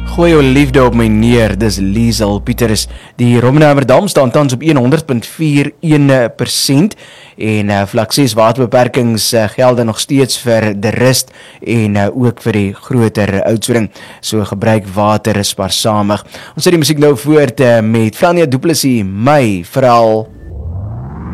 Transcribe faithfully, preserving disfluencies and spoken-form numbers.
Gooi jou liefde op my neer, dis Liesel Pieters. Die Rommenamer Dam staan tans op honderd komma vier een persent en uh, vlak ses waterbeperkings uh, gelde nog steeds vir De Rust en uh, ook vir die groter Oudtshoorn. So gebruik water spaarsamig. Ons sit die musiek nou voort uh, met Franja Du Plessis, my verhaal.